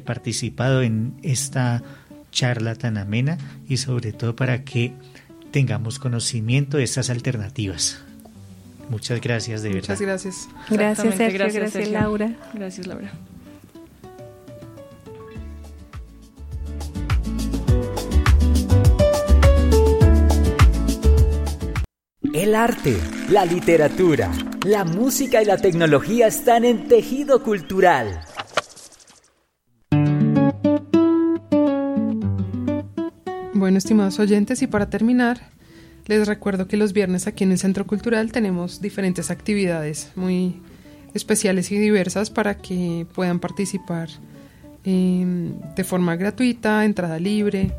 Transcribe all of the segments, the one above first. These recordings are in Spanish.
haber participado en esta charla tan amena y sobre todo para que tengamos conocimiento de estas alternativas. Muchas gracias, de verdad. Muchas gracias. Gracias, Sergio. Gracias, Laura. Gracias, Laura. El arte, la literatura, la música y la tecnología están en Tejido Cultural. Bueno, estimados oyentes, y para terminar, les recuerdo que los viernes aquí en el Centro Cultural tenemos diferentes actividades muy especiales y diversas para que puedan participar de forma gratuita, entrada libre,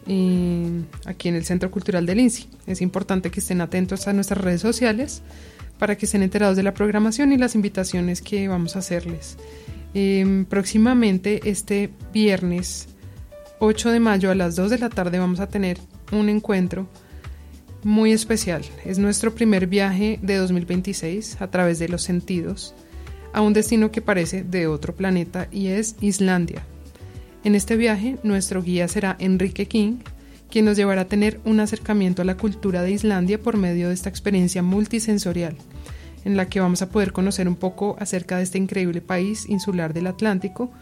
aquí en el Centro Cultural del INSI. Es importante que estén atentos a nuestras redes sociales para que estén enterados de la programación y las invitaciones que vamos a hacerles. Próximamente, este viernes 8 de mayo a las 2 de la tarde vamos a tener un encuentro muy especial. Es nuestro primer viaje de 2026 a través de los sentidos a un destino que parece de otro planeta y es Islandia. En este viaje, nuestro guía será Enrique King, quien nos llevará a tener un acercamiento a la cultura de Islandia por medio de esta experiencia multisensorial, en la que vamos a poder conocer un poco acerca de este increíble país insular del Atlántico,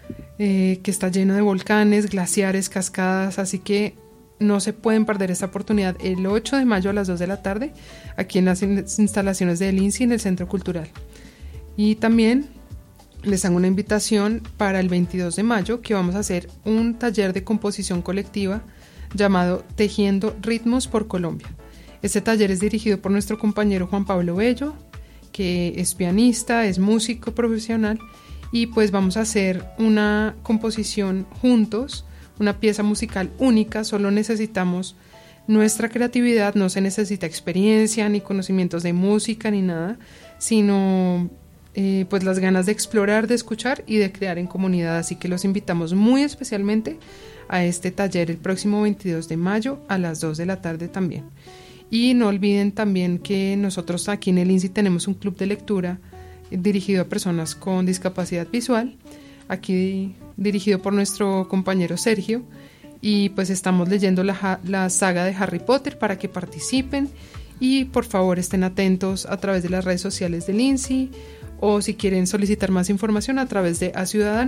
que está lleno de volcanes, glaciares, cascadas, así que no se pueden perder esta oportunidad el 8 de mayo a las 2 de la tarde, aquí en las instalaciones del INSI en el Centro Cultural. Y también les hago una invitación para el 22 de mayo, que vamos a hacer un taller de composición colectiva llamado Tejiendo Ritmos por Colombia. Este taller es dirigido por nuestro compañero Juan Pablo Bello, que es pianista, es músico profesional, y pues vamos a hacer una composición juntos, una pieza musical única. Solo necesitamos nuestra creatividad, no se necesita experiencia ni conocimientos de música ni nada, sino pues las ganas de explorar, de escuchar y de crear en comunidad. Así que los invitamos muy especialmente a este taller el próximo 22 de mayo a las 2 de la tarde también. Y no olviden también que nosotros aquí en el INSI tenemos un club de lectura dirigido a personas con discapacidad visual, aquí dirigido por nuestro compañero Sergio, y pues estamos leyendo la saga de Harry Potter para que participen y por favor estén atentos a través de las redes sociales del INSI, o si quieren solicitar más información a través de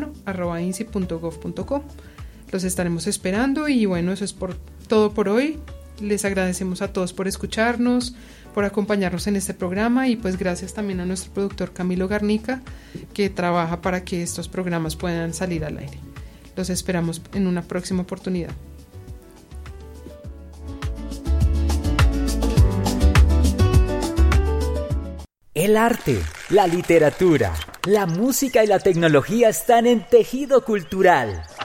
aciudadano@insi.gov.co. Los estaremos esperando y bueno, eso es todo por hoy. Les agradecemos a todos por escucharnos, por acompañarnos en este programa y pues gracias también a nuestro productor Camilo Garnica, que trabaja para que estos programas puedan salir al aire. Los esperamos en una próxima oportunidad. El arte, la literatura, la música y la tecnología están en Tejido Cultural.